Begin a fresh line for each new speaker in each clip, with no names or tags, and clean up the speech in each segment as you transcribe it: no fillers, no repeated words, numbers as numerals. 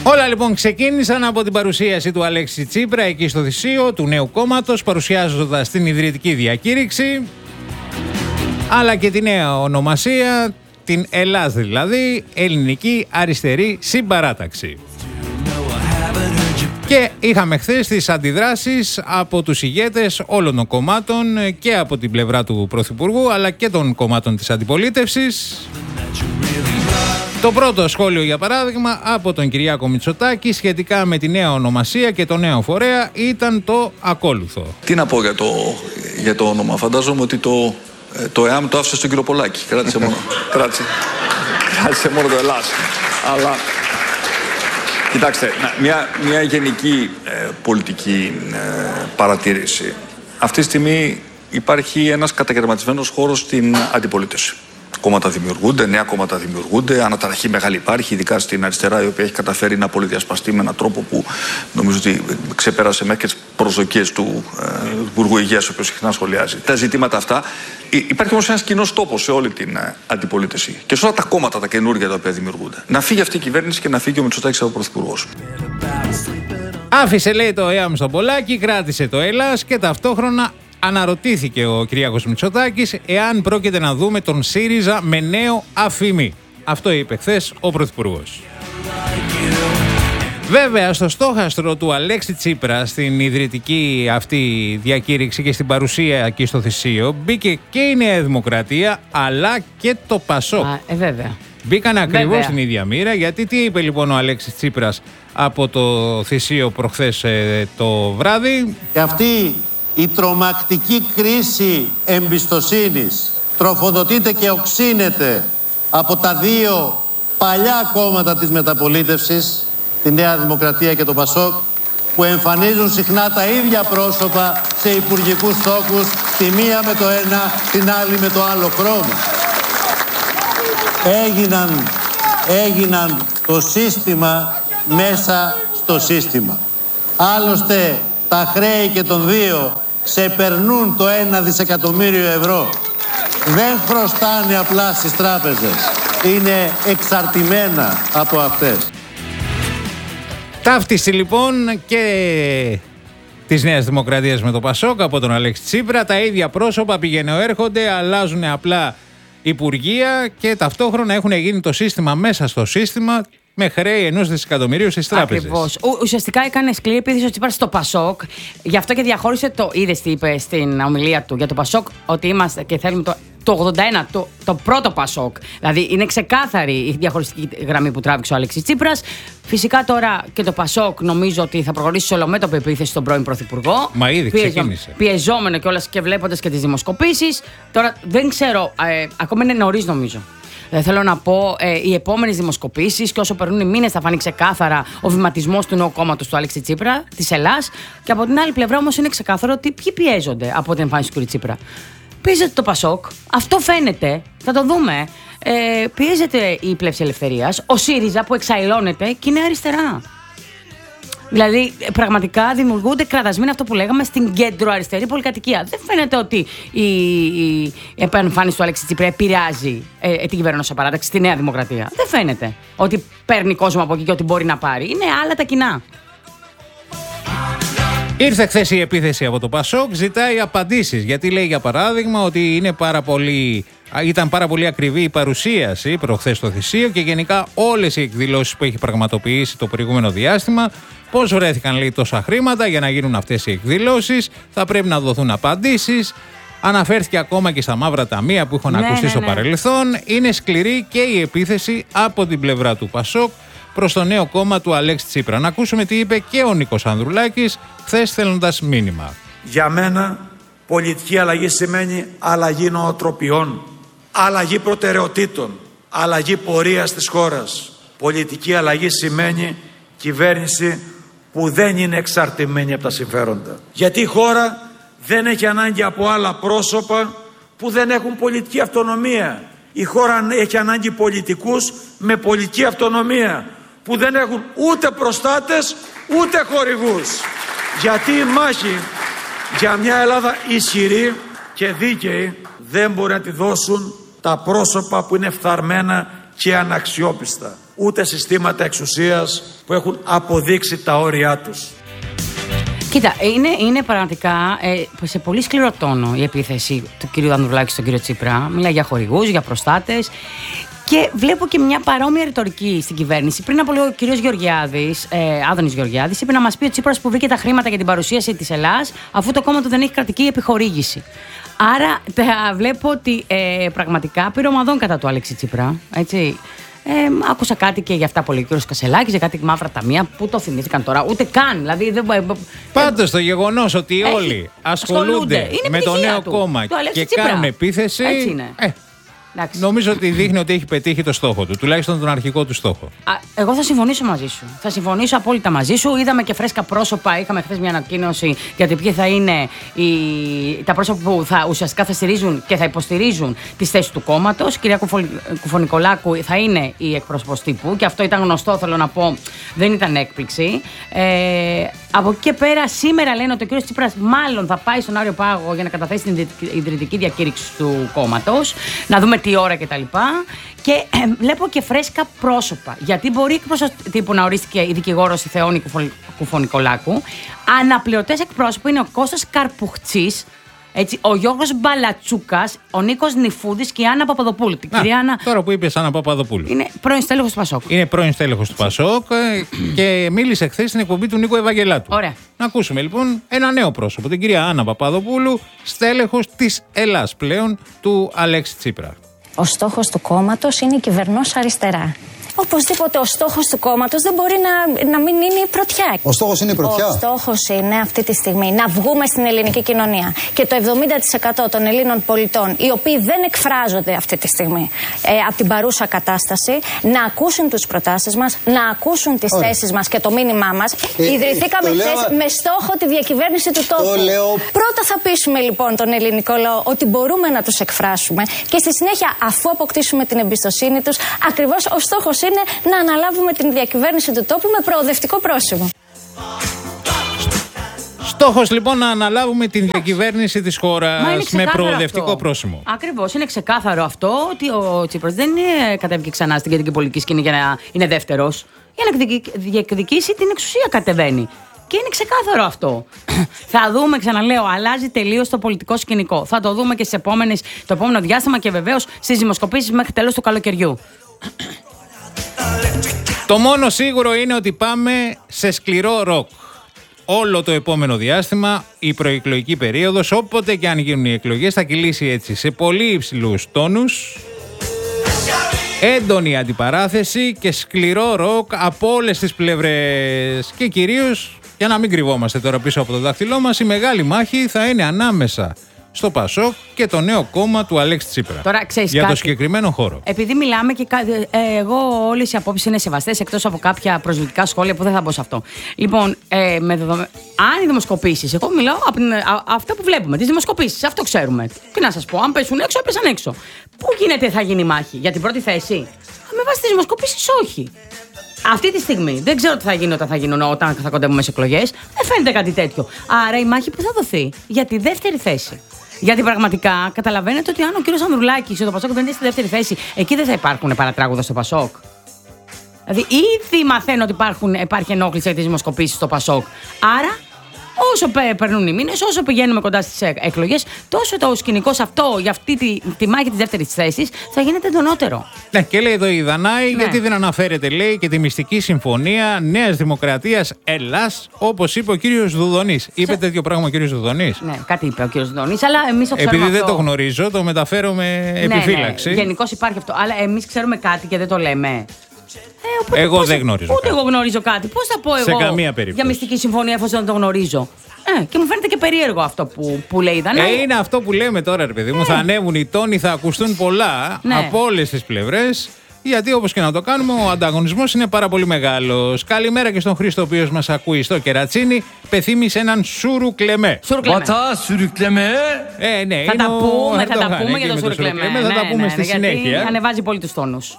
Όλα λοιπόν ξεκίνησαν από την παρουσίαση του Αλέξη Τσίπρα εκεί στο Θησείο του νέου κόμματος, παρουσιάζοντας την ιδρυτική διακήρυξη, αλλά και τη νέα ονομασία, την ΕΛΑΣ δηλαδή, Ελληνική Αριστερή Συμπαράταξη. Και είχαμε χθες τις αντιδράσεις από τους ηγέτες όλων των κομμάτων και από την πλευρά του Πρωθυπουργού αλλά και των κομμάτων της αντιπολίτευσης. Το πρώτο σχόλιο, για παράδειγμα, από τον Κυριάκο Μητσοτάκη σχετικά με τη νέα ονομασία και το νέο φορέα ήταν το ακόλουθο.
Τι να πω για το όνομα. Φαντάζομαι ότι το ΕΑΜ το άφησε στον κύριο Πολάκη. Κράτησε μόνο το ΕΛΑΣ. Αλλά κοιτάξτε, μια γενική πολιτική παρατήρηση. Αυτή τη στιγμή υπάρχει ένας κατακαιρματισμένος χώρος στην αντιπολίτευση. Κόμματα δημιουργούνται, νέα κόμματα δημιουργούνται, αναταραχή μεγάλη υπάρχει, ειδικά στην αριστερά, η οποία έχει καταφέρει να πολυδιασπαστεί με έναν τρόπο που νομίζω ότι ξεπέρασε μέχρι και τις προσδοκίες του Υπουργού Υγείας, ο οποίος συχνά σχολιάζει τα ζητήματα αυτά. Υπάρχει όμως ένας κοινός τόπος σε όλη την αντιπολίτευση και σε όλα τα κόμματα τα καινούργια τα οποία δημιουργούνται. Να φύγει αυτή η κυβέρνηση και να φύγει ο Μητσοτάκης από πρωθυπουργός.
Άφησε, λέει, το ΕΑΜ στον Πολάκη, κράτησε το ΕΛΑΣ και ταυτόχρονα αναρωτήθηκε ο Κυριάκος Μητσοτάκης εάν πρόκειται να δούμε τον ΣΥΡΙΖΑ με νέο αφημί. Αυτό είπε χθες ο Πρωθυπουργός. Βέβαια, στο στόχαστρο του Αλέξη Τσίπρα, στην ιδρυτική αυτή διακήρυξη και στην παρουσία εκεί στο Θησείο, μπήκε και η Νέα Δημοκρατία αλλά και το ΠΑΣΟΚ.
Βέβαια.
Μπήκαν ακριβώς στην ίδια μοίρα, γιατί τι είπε λοιπόν ο Αλέξης Τσίπρας από το Θησείο προχθές το βράδυ?
Και αυτή η τρομακτική κρίση εμπιστοσύνης τροφοδοτείται και οξύνεται από τα δύο παλιά κόμματα της μεταπολίτευσης, τη Νέα Δημοκρατία και το ΠΑΣΟΚ, που εμφανίζουν συχνά τα ίδια πρόσωπα σε υπουργικούς τόκους, τη μία με το ένα, την άλλη με το άλλο χρώμα. Έγιναν το σύστημα μέσα στο σύστημα. Άλλωστε, τα χρέη και των δύο ξεπερνούν το 1 δισεκατομμύριο ευρώ. Δεν χρωστάνε απλά στις τράπεζες. Είναι εξαρτημένα από αυτές.
Ταύτιση λοιπόν και της Νέας Δημοκρατίας με το ΠΑΣΟΚ από τον Αλέξη Τσίπρα. Τα ίδια πρόσωπα πηγαίνουν-έρχονται, αλλάζουν απλά υπουργεία και ταυτόχρονα έχουν γίνει το σύστημα μέσα στο σύστημα με χρέη 1 δισεκατομμυρίου στις τράπεζες. Ακριβώς.
Ουσιαστικά έκανε σκληρή επίθεση ο Τσίπρας στο ΠΑΣΟΚ. Γι' αυτό και διαχώρισε το. Είδες τι είπε στην ομιλία του για το ΠΑΣΟΚ, ότι είμαστε και θέλουμε το 81, το πρώτο ΠΑΣΟΚ. Δηλαδή είναι ξεκάθαρη η διαχωριστική γραμμή που τράβηξε ο Αλέξης Τσίπρας. Φυσικά τώρα και το ΠΑΣΟΚ νομίζω ότι θα προχωρήσει σε ολομέτωπη επίθεση στον πρώην Πρωθυπουργό.
Μα ήδη ξεκίνησε.
Πιεζόμενο κιόλας και βλέποντας και τις δημοσκοπήσεις. Τώρα δεν ξέρω, ακόμα είναι νωρίς νομίζω. Θέλω να πω, οι επόμενες δημοσκοπήσεις και όσο περνούν οι μήνες θα φανεί ξεκάθαρα ο βηματισμός του νέου κόμματος του Αλέξη Τσίπρα, της ΕΛΑΣ. Και από την άλλη πλευρά όμως είναι ξεκάθαρο ότι ποιοι πιέζονται από την εμφάνιση του κ. Τσίπρα. Πιέζεται το ΠΑΣΟΚ, αυτό φαίνεται, θα το δούμε. Πιέζεται η Πλεύση Ελευθερίας, ο ΣΥΡΙΖΑ που εξαϊλώνεται και είναι αριστερά. Δηλαδή, πραγματικά δημιουργούνται κραδασμοί, αυτό που λέγαμε, στην κέντρο-αριστερή πολυκατοικία. Δεν φαίνεται ότι η επανεμφάνιση του Αλέξη Τσίπρα επηρεάζει την κυβέρνηση παράταξη στη Νέα Δημοκρατία. Δεν φαίνεται ότι παίρνει κόσμο από εκεί και ότι μπορεί να πάρει. Είναι άλλα τα κοινά.
Ήρθε χθες η επίθεση από το ΠΑΣΟΚ, ζητάει απαντήσεις. Γιατί λέει, για παράδειγμα, ότι ήταν πάρα πολύ ακριβή η παρουσίαση προχθές στο Θησείο και γενικά όλες οι εκδηλώσεις που έχει πραγματοποιήσει το προηγούμενο διάστημα. Πώς βρέθηκαν, λέει, τόσα χρήματα για να γίνουν αυτές οι εκδηλώσεις, θα πρέπει να δοθούν απαντήσεις. Αναφέρθηκε ακόμα και στα μαύρα ταμεία που έχουν ακουστεί στο παρελθόν. Είναι σκληρή και η επίθεση από την πλευρά του ΠΑΣΟΚ προς το νέο κόμμα του Αλέξη Τσίπρα. Να ακούσουμε τι είπε και ο Νίκος Ανδρουλάκης χθες στέλνοντας μήνυμα.
Για μένα πολιτική αλλαγή σημαίνει αλλαγή νοοτροπιών, αλλαγή προτεραιοτήτων, αλλαγή πορείας της χώρας. Πολιτική αλλαγή σημαίνει κυβέρνηση που δεν είναι εξαρτημένη από τα συμφέροντα. Γιατί η χώρα δεν έχει ανάγκη από άλλα πρόσωπα που δεν έχουν πολιτική αυτονομία. Η χώρα έχει ανάγκη πολιτικούς με πολιτική αυτονομία που δεν έχουν ούτε προστάτες ούτε χορηγούς. Γιατί η μάχη για μια Ελλάδα ισχυρή και δίκαιη δεν μπορεί να τη δώσουν τα πρόσωπα που είναι φθαρμένα και αναξιόπιστα, ούτε συστήματα εξουσίας που έχουν αποδείξει τα όρια τους.
Κοίτα, είναι πραγματικά σε πολύ σκληρό τόνο η επίθεση του κ. Ανδρουλάκη στον κ. Τσίπρα. Μιλάει για χορηγούς, για προστάτες. Και βλέπω και μια παρόμοια ρητορική στην κυβέρνηση. Πριν από λίγο ο κ. Γεωργιάδης, Άδωνης Γεωργιάδης, είπε να μας πει ο Τσίπρας που βρήκε τα χρήματα για την παρουσίαση της Ελλάς, αφού το κόμμα του δεν έχει κρατική επιχορήγηση. Άρα βλέπω ότι πραγματικά πήρε ομαδών κατά του Αλέξη Τσίπρα. Έτσι. Άκουσα κάτι και για αυτά που λέει ο κ. Κασελάκης, για κάτι μαύρα ταμεία. Πού το θυμήθηκαν τώρα, ούτε καν. Δηλαδή,
πάντως το γεγονός ότι όλοι ασχολούνται με το νέο κόμμα και κάνουν επίθεση.
Έτσι είναι.
Νομίζω ότι δείχνει ότι έχει πετύχει το στόχο του, τουλάχιστον τον αρχικό του στόχο.
Εγώ θα συμφωνήσω μαζί σου. Θα συμφωνήσω απόλυτα μαζί σου. Είδαμε και φρέσκα πρόσωπα. Είχαμε χθες μια ανακοίνωση για το ποιοι θα είναι τα πρόσωπα που ουσιαστικά θα στηρίζουν και θα υποστηρίζουν τις θέσεις του κόμματος. Η κυρία Κουφονικολάκου θα είναι η εκπρόσωπος τύπου και αυτό ήταν γνωστό, θέλω να πω. Δεν ήταν έκπληξη. Από εκεί και πέρα, σήμερα λένε ότι ο κ. Τσίπρας μάλλον θα πάει στον Άριο Πάγο για να καταθέσει την ιδρυτική διακήρυξη του κόμματος. Να δούμε τι ώρα κτλ. Και βλέπω και φρέσκα πρόσωπα. Γιατί μπορεί εκπρόσωπος τύπου να ορίστηκε η δικηγόρος η Θεόνη Κουφονικολάκου. Αναπληρωτές εκπρόσωποι είναι ο Κώστας Καρπουχτσής, έτσι, ο Γιώργος Μπαλατσούκας, ο Νίκος Νιφούδης και η Άννα Παπαδοπούλου.
Τώρα που είπες Άννα Παπαδοπούλου.
Είναι πρώην στέλεχος του Πασόκ.
Είναι πρώην στέλεχος του Πασόκ και μίλησε χθες στην εκπομπή του Νίκου Ευαγγελάτου.
Ωραία.
Να ακούσουμε λοιπόν ένα νέο πρόσωπο, την κυρία Άννα Παπαδοπούλου, στέλεχος της Ελλάς πλέον του Αλέξη Τσίπρα.
Ο στόχος του κόμματος είναι η κυβερνός αριστερά. Οπωσδήποτε ο στόχος του κόμματος δεν μπορεί να μην είναι η πρωτιά.
Ο στόχος είναι η πρωτιά.
Ο στόχος είναι αυτή τη στιγμή να βγούμε στην ελληνική κοινωνία και το 70% των Ελλήνων πολιτών, οι οποίοι δεν εκφράζονται αυτή τη στιγμή από την παρούσα κατάσταση, να ακούσουν τις προτάσεις μας, να ακούσουν τις θέσεις μας και το μήνυμά μας. Ιδρυθήκαμε με στόχο τη διακυβέρνηση του τόπου. Πρώτα θα πείσουμε λοιπόν τον ελληνικό λαό ότι μπορούμε να τους εκφράσουμε και στη συνέχεια, αφού αποκτήσουμε την εμπιστοσύνη τους, ακριβώς ο στόχος είναι να αναλάβουμε την διακυβέρνηση του τόπου με προοδευτικό πρόσημο.
Στόχος λοιπόν να αναλάβουμε την διακυβέρνηση της χώρας με προοδευτικό πρόσημο.
Ακριβώς, είναι ξεκάθαρο αυτό ότι ο Τσίπρας δεν κατέβηκε ξανά στην κεντρική πολιτική σκηνή για να είναι δεύτερος. Για να διεκδικήσει την εξουσία κατεβαίνει. Και είναι ξεκάθαρο αυτό. Θα δούμε, ξαναλέω, αλλάζει τελείως το πολιτικό σκηνικό. Θα το δούμε και το επόμενο διάστημα και βεβαίως στις δημοσκοπήσεις μέχρι τέλος του καλοκαιριού.
Το μόνο σίγουρο είναι ότι πάμε σε σκληρό ροκ. Όλο το επόμενο διάστημα, η προεκλογική περίοδος, όποτε και αν γίνουν οι εκλογές, θα κυλήσει έτσι σε πολύ υψηλούς τόνους, έντονη αντιπαράθεση και σκληρό ροκ από όλες τις πλευρές. Και κυρίως, για να μην κρυβόμαστε τώρα πίσω από το δάχτυλό μας, η μεγάλη μάχη θα είναι ανάμεσα στο Πασόκ και το νέο κόμμα του Αλέξη Τσίπρα.
Τώρα,
για το συγκεκριμένο χώρο.
Επειδή μιλάμε και εγώ όλες οι απόψεις είναι σεβαστές εκτός από κάποια προσβλητικά σχόλια που δεν θα μπω σε αυτό. Λοιπόν, αν οι δημοσκοπήσεις, εγώ μιλάω από αυτά που βλέπουμε, τις δημοσκοπήσεις, αυτό ξέρουμε. Τι να σας πω, αν πέσουν έξω, έπεσαν έξω. Πού γίνεται θα γίνει η μάχη, για την πρώτη θέση? Με βάση τις δημοσκοπήσεις, όχι. Αυτή τη στιγμή δεν ξέρω τι θα γίνει όταν θα κοντεύουμε σε εκλογές. Δεν φαίνεται κάτι τέτοιο. Άρα η μάχη που θα δοθεί για τη δεύτερη θέση. Γιατί πραγματικά καταλαβαίνετε ότι αν ο κύριος Ανδρουλάκης και το Πασόκ δεν είναι στη δεύτερη θέση, εκεί δεν θα υπάρχουν παρατράγουδα στο Πασόκ. Δηλαδή ήδη μαθαίνω ότι υπάρχει ενόχληση για τις δημοσκοπήσεις στο Πασόκ. Άρα, όσο περνούν οι μήνες, όσο πηγαίνουμε κοντά στις εκλογές, τόσο το σκηνικό σε αυτό, για αυτή τη μάχη της δεύτερης θέσης, θα γίνεται εντονότερο.
Ναι, και λέει εδώ η Δανάη, γιατί δεν αναφέρεται, λέει, και τη μυστική συμφωνία Νέας Δημοκρατίας Ελλάς, όπως είπε ο κύριος Δουδονής. Είπε τέτοιο πράγμα ο κύριος Δουδονής?
Ναι, κάτι είπε ο κύριος Δουδονής, αλλά εμείς το ξέρουμε.
Επειδή
αυτό.
δεν το γνωρίζω, το μεταφέρω με επιφύλαξη.
Ναι, γενικώς υπάρχει αυτό, αλλά εμείς ξέρουμε κάτι και δεν το λέμε.
Εγώ δεν γνωρίζω.
Ούτε εγώ γνωρίζω κάτι. Πώς θα πω εγώ
σε καμία περίπτωση
για μυστική συμφωνία εφόσον δεν το γνωρίζω? Και μου φαίνεται και περίεργο αυτό που λέει η Δανάη.
Είναι αυτό που λέμε τώρα, ρε παιδί μου. Θα ανέβουν οι τόνοι, θα ακουστούν πολλά από όλες τις πλευρές. Γιατί όπως και να το κάνουμε, ο ανταγωνισμός είναι πάρα πολύ μεγάλος. Καλημέρα και στον Χρήστο, ο οποίος μας ακούει στο Κερατσίνι. Πεθύμησε έναν Σούρου Κλεμέ.
Σούρου Κλεμέ.
Ναι,
θα τα πούμε για τον Σούρου Κλεμέ.
Θα τα πούμε στη συνέχεια.
Γιατί ανεβάζει πολύ τους τόνους.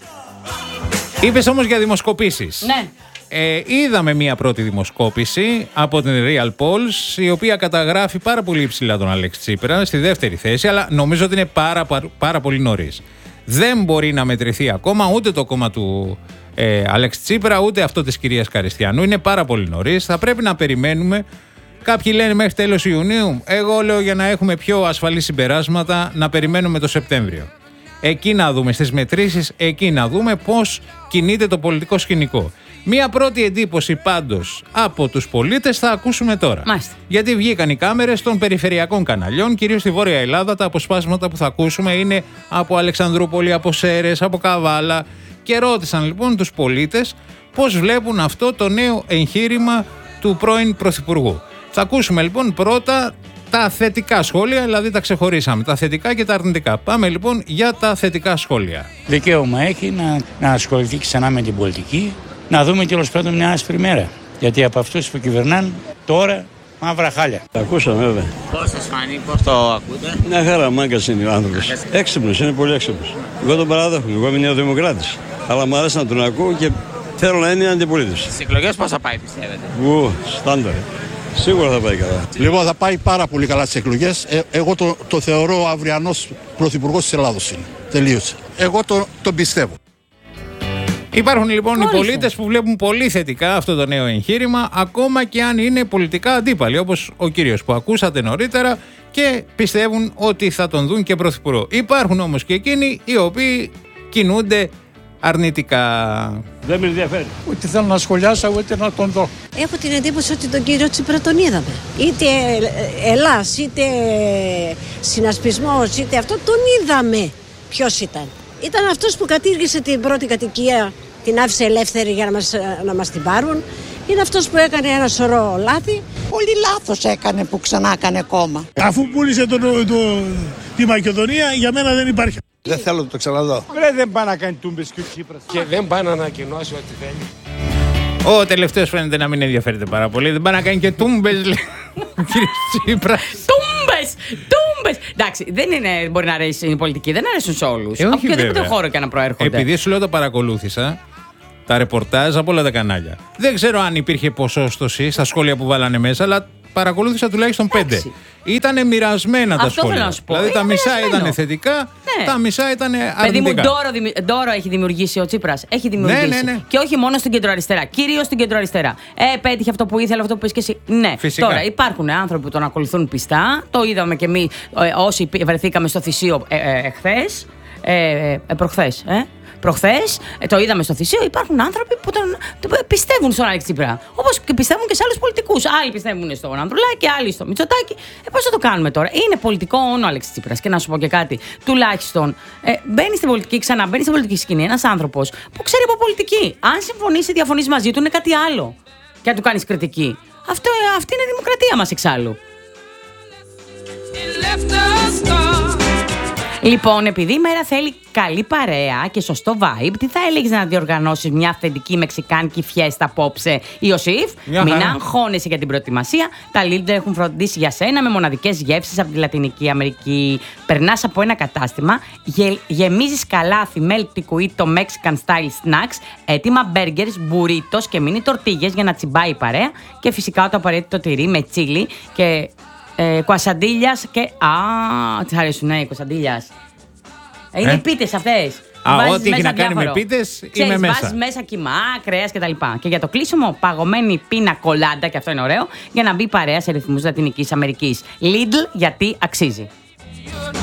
Είπες όμως για δημοσκοπήσεις.
Ναι.
Είδαμε μία πρώτη δημοσκόπηση από την Real Polls, η οποία καταγράφει πάρα πολύ υψηλά τον Αλέξη Τσίπρα στη δεύτερη θέση, αλλά νομίζω ότι είναι πάρα πολύ νωρίς. Δεν μπορεί να μετρηθεί ακόμα ούτε το κόμμα του Αλέξη Τσίπρα, ούτε αυτό της κυρίας Καριστιανού. Είναι πάρα πολύ νωρίς. Θα πρέπει να περιμένουμε. Κάποιοι λένε μέχρι τέλος Ιουνίου. Εγώ λέω, για να έχουμε πιο ασφαλή συμπεράσματα, να περιμένουμε το Σεπτέμβριο. Εκεί να δούμε, στις μετρήσεις, εκεί να δούμε πώς κινείται το πολιτικό σκηνικό. Μία πρώτη εντύπωση πάντως από τους πολίτες θα ακούσουμε τώρα.
Μάλιστα.
Γιατί βγήκαν οι κάμερες των περιφερειακών καναλιών, κυρίως στη Βόρεια Ελλάδα. Τα αποσπάσματα που θα ακούσουμε είναι από Αλεξανδρούπολη, από Σέρρες, από Καβάλα. Και ρώτησαν λοιπόν τους πολίτες πώς βλέπουν αυτό το νέο εγχείρημα του πρώην Πρωθυπουργού. Θα ακούσουμε λοιπόν πρώτα τα θετικά σχόλια, δηλαδή τα ξεχωρίσαμε, τα θετικά και τα αρνητικά. Πάμε λοιπόν για τα θετικά σχόλια.
Δικαίωμα έχει να ασχοληθεί ξανά με την πολιτική, να δούμε τέλος πάντων μια άσπρη μέρα. Γιατί από αυτούς που κυβερνάνε τώρα μαύρα χάλια.
Τα ακούσαμε βέβαια.
Πώς σας φάνηκε, πώς το ακούτε?
Μια χαρά, μάγκας είναι ο άνθρωπος. Έξυπνος, είναι πολύ έξυπνος. Εγώ τον παραδέχομαι, εγώ είμαι νεοδημοκράτης. Αλλά μου αρέσει να τον ακούω και θέλω να είναι αντιπολίτης.
Στις εκλογές πώς θα πάει, πιστεύετε?
Στάνταρ. Σίγουρα θα πάει καλά.
Λοιπόν, θα πάει πάρα πολύ καλά στις εκλογές. Εγώ το θεωρώ αυριανός πρωθυπουργός της Ελλάδος είναι. Τελείωσε. Εγώ τον πιστεύω.
Υπάρχουν λοιπόν οι πολίτες που βλέπουν πολύ θετικά αυτό το νέο εγχείρημα, ακόμα και αν είναι πολιτικά αντίπαλοι, όπως ο κύριος που ακούσατε νωρίτερα, και πιστεύουν ότι θα τον δουν και πρωθυπουργό. Υπάρχουν όμως και εκείνοι οι οποίοι κινούνται αρνητικά.
Δεν με ενδιαφέρει.
Ούτε θέλω να σχολιάσω, ούτε να τον δω.
Έχω την εντύπωση ότι τον κύριο Τσίπρα τον είδαμε. Είτε Ελλάς, είτε συνασπισμός, είτε αυτό, τον είδαμε. Ποιος ήταν? Ήταν αυτός που κατήργησε την πρώτη κατοικία, την άφησε ελεύθερη για να μας την πάρουν. Είναι αυτός που έκανε ένα σωρό λάθη.
Πολύ λάθος έκανε που ξανά έκανε κόμμα.
Αφού πούλησε τη Μακεδονία, για μένα δεν υπάρχει.
Δεν θέλω να το ξαναδώ.
Δεν πάει να κάνει τούμπες και ο Τσίπρας.
Και δεν πάει να ανακοινώσει ό,τι θέλει.
Ο τελευταίος φαίνεται να μην ενδιαφέρεται πάρα πολύ. Δεν πάει να κάνει και τούμπες, λέει ο κύριος Τσίπρας.
Τούμπες! Εντάξει, δεν είναι, μπορεί να αρέσει η πολιτική, δεν αρέσουν σε όλους. Από οποιοδήποτε χώρο και να προέρχονται.
Επειδή σου λέω τα παρακολούθησα, τα ρεπορτάζ από όλα τα κανάλια. Δεν ξέρω αν υπήρχε ποσόστοση στα σχόλια που βάλανε μέσα, αλλά παρακολούθησα τουλάχιστον 5. Ήτανε μοιρασμένα τα σχόλια.
Θέλω να σου πω.
Δηλαδή τα μισά ήταν θετικά, τα μισά ήταν αρνητικά.
Παιδί μου, ντόρο έχει δημιουργήσει ο Τσίπρας. Έχει δημιουργήσει. Ναι. Και όχι μόνο στην κεντροαριστερά. Κυρίως στην κεντροαριστερά. Πέτυχε αυτό που ήθελε, αυτό που πες και εσύ. Ναι, φυσικά. Τώρα υπάρχουν άνθρωποι που τον ακολουθούν πιστά. Το είδαμε και εμείς όσοι βρεθήκαμε στο Θησίο προχθές, το είδαμε στο Θησίο. Υπάρχουν άνθρωποι που πιστεύουν στον Αλέξη Τσίπρα. Όπως και πιστεύουν και σε άλλους πολιτικούς. Άλλοι πιστεύουν στον Ανδρουλάκη, άλλοι στο Μητσοτάκη. Πώς θα το κάνουμε τώρα? Είναι πολιτικό όνο ο Αλέξη Τσίπρας. Και να σου πω και κάτι. Τουλάχιστον μπαίνει στην πολιτική, ξαναμπαίνει στην πολιτική σκηνή ένας άνθρωπος που ξέρει από πολιτική. Αν συμφωνήσει, διαφωνείς μαζί του, είναι κάτι άλλο. Και αν του κάνεις κριτική. Αυτή είναι η δημοκρατία μας εξάλλου. Λοιπόν, επειδή η μέρα θέλει καλή παρέα και σωστό vibe, τι θα έλεγες να διοργανώσεις μια αυθεντική μεξικάνικη φιέστα απόψε, Ιωσήφ? Μην αγχώνεσαι για την προετοιμασία. Τα Lidl έχουν φροντίσει για σένα με μοναδικές γεύσεις από τη Λατινική Αμερική. Περνάς από ένα κατάστημα, γεμίζεις καλάθι με ελπικουίτο Mexican style snacks, έτοιμα burgers, burritos και μίνι τορτίγες για να τσιμπάει η παρέα, και φυσικά το απαραίτητο τυρί με τσίλι και κουασαντίλιας και. Τι αρέσουν, οι κουασαντίλιας. Είναι οι πίτες αυτές.
Ό,τι έχει να κάνει με πίτες, είμαι μέσα.
Βάζεις μέσα κιμά, κρέας κτλ. Και για το κλείσιμο, παγωμένη πίνα κολάντα, και αυτό είναι ωραίο, για να μπει παρέα σε ρυθμούς Λατινικής Αμερικής. Lidl, γιατί αξίζει.